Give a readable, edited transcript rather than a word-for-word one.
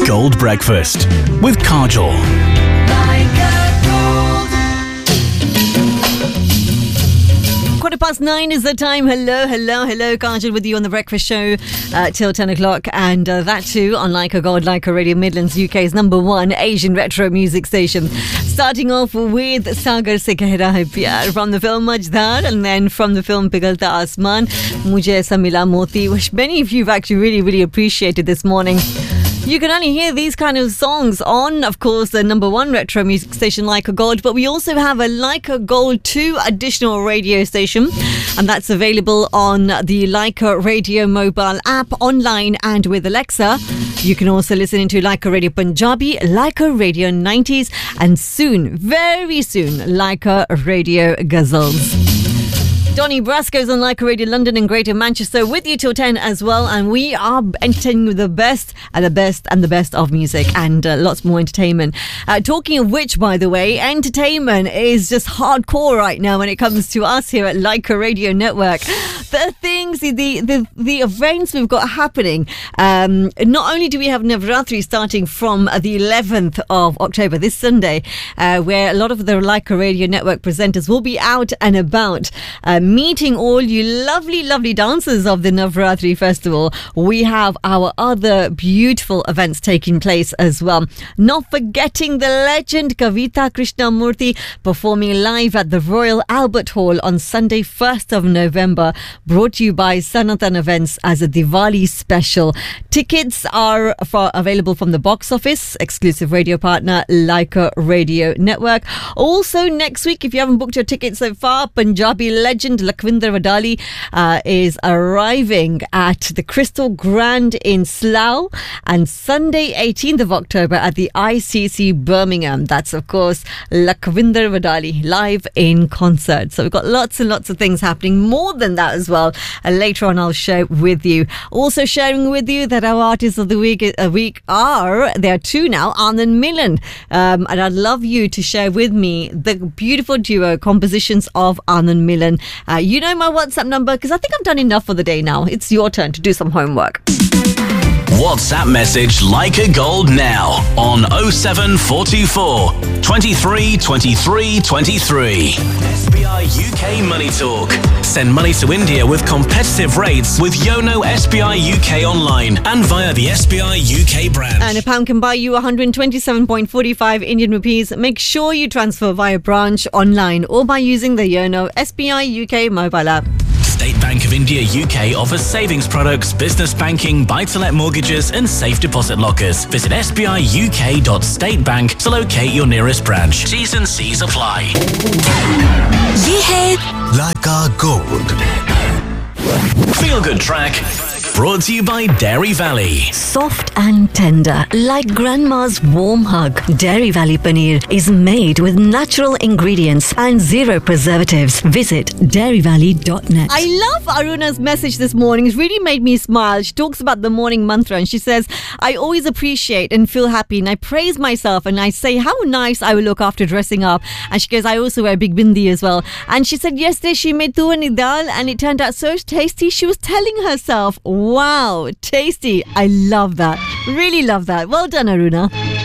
Gold Breakfast with Kajol. Quarter past 9 is the time. Hello. Kajol with you on the breakfast show till 10 o'clock. And that too on Like a God, Like a Radio, Midlands, UK's #1 Asian retro music station. Starting off with Sagar Se Gehra Hai Pyar from the film Majdar, and then from the film Pigalta Asman, Mujhe Aisa Mila Moti, which many of you have actually really appreciated this morning. You can only hear these kind of songs on, of course, the #1 retro music station Like a Gold, but we also have a Like a Gold 2 additional radio station, and that's available on the Like a Radio mobile app, online and with Alexa. You can also listen into Like a Radio Punjabi, Like a Radio 90s, and soon, very soon, Like a Radio Ghazals. Donny Brasco's on Like a Radio London and Greater Manchester with you till 10 as well, and we are entertaining with the best and the best and the best of music, and lots more entertainment. Talking of which, by the way, entertainment is just hardcore right now when it comes to us here at Like a Radio Network. The things, the events we've got happening. Not only do we have Navratri starting from the 11th of October, this Sunday, where a lot of the Like a Radio Network presenters will be out and about, meeting all you lovely dancers of the Navratri Festival. We have our other beautiful events taking place as well. Not forgetting the legend Kavita Krishnamurthy performing live at the Royal Albert Hall on Sunday 1st of November, brought to you by Sanatan Events as a Diwali special. Tickets are available from the box office, exclusive radio partner Like a Radio Network. Also next week, if you haven't booked your tickets so far, Punjabi legend Lakhvinder Wadali is arriving at the Crystal Grand in Slough, and Sunday 18th of October at the ICC Birmingham. That's of course Lakhvinder Wadali live in concert. So we've got lots and lots of things happening, more than that as well. Later on I'll share with you. Also sharing with you that our artists of the week are, there are two now, Anand Milan, and I'd love you to share with me the beautiful duo compositions of Anand Milan. You know my WhatsApp number, because I think I've done enough for the day now. It's your turn to do some homework. WhatsApp message Like a Gold now on 07424 23 23 23. SBI UK Money Talk. Send money to India with competitive rates with Yono SBI UK online and via the SBI UK branch. And a pound can buy you 127.45 Indian rupees. Make sure you transfer via branch, online, or by using the Yono SBI UK mobile app. State Bank of India UK offers savings products, business banking, buy-to-let mortgages and safe deposit lockers. Visit sbiuk.statebank to locate your nearest branch. T's and C's apply. ये है Like a Gold. Feel Good Track. Brought to you by Dairy Valley. Soft and tender, like grandma's warm hug. Dairy Valley Paneer is made with natural ingredients and zero preservatives. Visit dairyvalley.net. I love Aruna's message this morning. It really made me smile. She talks about the morning mantra and she says, I always appreciate and feel happy, and I praise myself and I say how nice I will look after dressing up. And she goes, I also wear big bindi as well. And she said yesterday she made tuwani dal and it turned out so tasty. She was telling herself, wow, tasty. I love that. Really love that. Well done, Aruna.